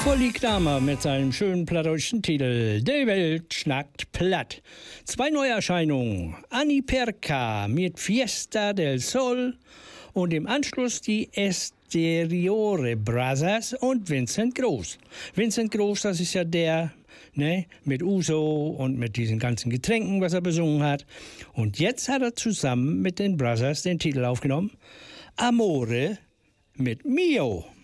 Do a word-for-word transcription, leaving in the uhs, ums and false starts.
Volli Kramer mit seinem schönen plattdeutschen Titel Die Welt schnackt platt. Zwei Neuerscheinungen. Anni Perca mit Fiesta del Sol und im Anschluss die Esteriore Brothers und Vincent Groß. Vincent Groß, das ist ja der, ne, mit Uso und mit diesen ganzen Getränken, was er besungen hat. Und jetzt hat er zusammen mit den Brothers den Titel aufgenommen. Amore mit Mio.